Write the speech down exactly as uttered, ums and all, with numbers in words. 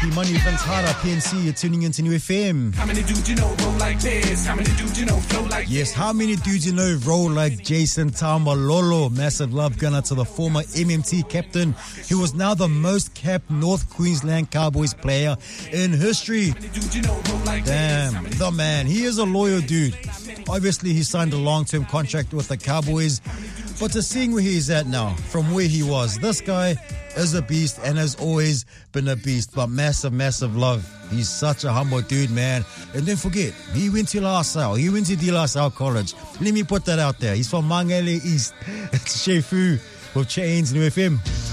Money Vantara, P N C, you're tuning into New F M. How many dudes you know roll like this? How many dudes you know flow like this? Yes, how many dudes you know roll like Jason Taumalolo? Massive love going out to the former M M T captain, who was now the most capped North Queensland Cowboys player in history. How many dudes you know roll like Damn, this? the man. He is a loyal dude. Obviously, he signed a long-term contract with the Cowboys, but to seeing where he's at now, from where he was, this guy is a beast and has always been a beast. But massive, massive love. He's such a humble dude, man. And don't forget, he went to La Salle. He went to De La Salle College. Let me put that out there. He's from Mangele East. It's Shefu with Chains, New F M.